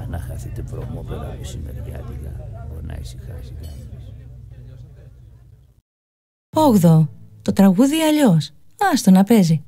να χαθείτε βρωμόπερα μεσημεριάτικα, μπορεί να ησυχάσει κανείς. 8. Το τραγούδι αλλιώς. Άστο να παίζει.